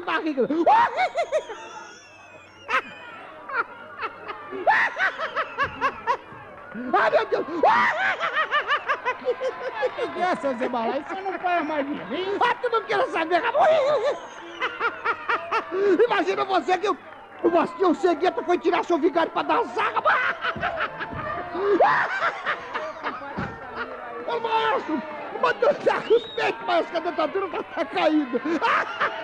de barriga. Ai, meu Deus! Que dessa, Zé Balai? Você não faz mais de rir? Ah, tu não quer saber, Ramon? Imagina você que o Bastião Cegueta foi tirar seu vigário pra dançar, Ramon! Ô, maestro! Mandou saco os peitos, mas que a dentadura tá caindo!